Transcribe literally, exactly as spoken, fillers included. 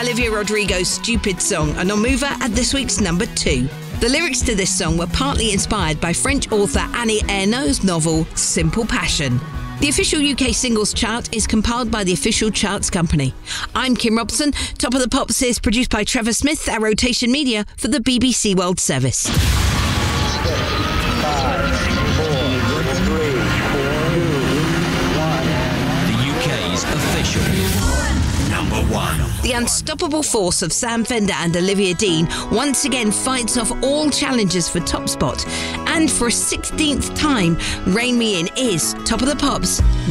Olivia Rodrigo's Stupid Song, a non-mover at this week's number two. The lyrics to this song were partly inspired by French author Annie Ernaux's novel Simple Passion. The official U K singles chart is compiled by the Official Charts Company. I'm Kim Robson. Top of the Pops is produced by Trevor Smith at Rotation Media for the B B C World Service. Six, five, four, three, two, one. The U K's official number one. The unstoppable force of Sam Fender and Olivia Dean once again fights off all challenges for top spot. And for a sixteenth time, Rain Me In is Top of the Pops